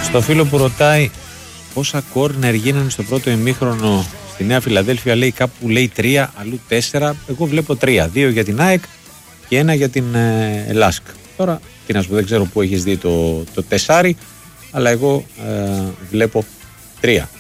Στο φίλο που ρωτάει πόσα κόρνερ γίνανε στο πρώτο ημίχρονο στη Νέα Φιλαδέλφια, λέει κάπου λέει 3, αλλού 4. Εγώ βλέπω 3. 2 για την ΑΕΚ και 1 για την ΛΑΣΚ. Τώρα, τι να σου πω, δεν ξέρω πού έχεις δει το 4, αλλά εγώ βλέπω 3.